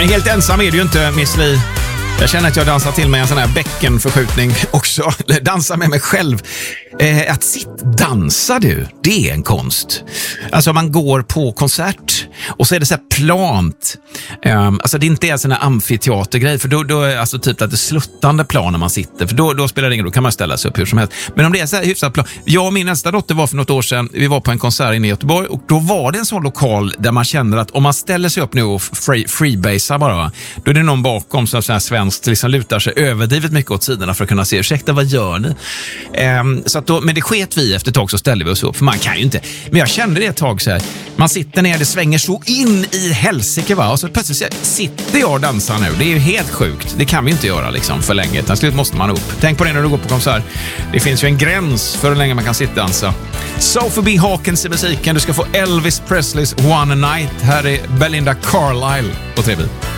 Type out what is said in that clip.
Men helt ensam är du ju inte, Miss Li. Jag känner att jag dansar till mig en sån här bäckenförskjutning också. Dansa med mig själv. Att dansa du, det är en konst. Alltså man går på konsert och så är det så här plant. Alltså det är inte ens en amfiteatergrej, för då är alltså typ att det är sluttande plan när man sitter, för då spelar det ingen, då kan man ställa sig upp hur som helst. Men om det är så här hyfsat plan. Jag och min nästa dotter var för något år sedan, vi var på en konsert inne i Göteborg och då var det en sån lokal där man känner att om man ställer sig upp nu och freebasar bara, då är det någon bakom som så här svenskt liksom lutar sig överdrivet mycket åt sidorna för att kunna se, ursäkta, vad gör ni? Så att då, men det sket vi efter ett tag, så ställde vi oss upp, för man kan ju inte. Men jag kände det ett tag så här, man sitter ner, det svänger så in i helsike, va? Och så plötsligt så sitter jag och dansar nu. Det är ju helt sjukt. Det kan vi inte göra liksom för länge. Till slut måste man upp. Tänk på det när du går på konsert. Det finns ju en gräns för hur länge man kan sitta och dansa. Sophie B. Hawkins i musiken. Du ska få Elvis Presleys One Night. Här är Belinda Carlisle på TV.